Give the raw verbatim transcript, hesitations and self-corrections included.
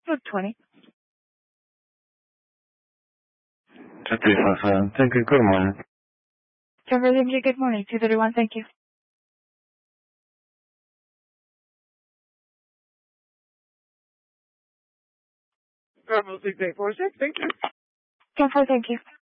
Good twenty. two three five seven. Thank you. Good morning. Denver M G, good morning. two thirty-one, thank you. Bravo six eight four six, thank you. ten four, thank you.